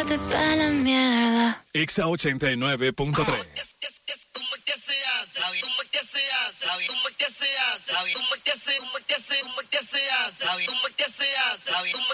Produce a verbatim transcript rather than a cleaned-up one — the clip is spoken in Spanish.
mandarte pa' la mierda. Exa ochenta y nueve punto tres. ¿Cómo es que se hace? ¿Cómo es que se hace? ¿Cómo es que se hace? ¿Cómo es que se hace? ¿Cómo es que se hace? ¿Cómo es que se hace? ¿Cómo es que se hace?